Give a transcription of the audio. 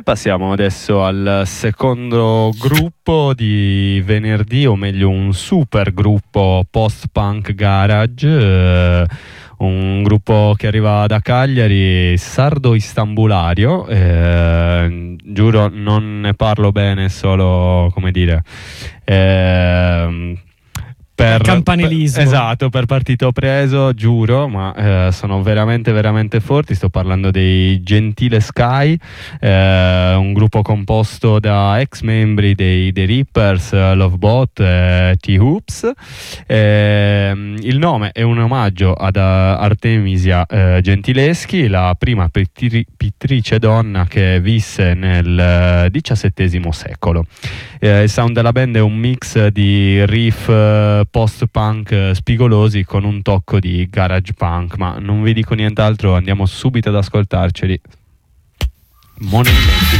E passiamo adesso al secondo gruppo di venerdì, o meglio un super gruppo post-punk garage, un gruppo che arriva da Cagliari, Sardo Istambulario. Giuro, non ne parlo bene, solo, come dire, campanilismo. Esatto, per partito preso, giuro, ma sono veramente veramente forti. Sto parlando dei Gentile Sky, un gruppo composto da ex membri dei The Rippers, Lovebot e T-Hoops. Il nome è un omaggio ad Artemisia Gentileschi, la prima pittrice donna che visse nel XVII secolo. Il sound della band è un mix di riff post-punk spigolosi con un tocco di garage punk, ma non vi dico nient'altro, andiamo subito ad ascoltarceli. Monumenti.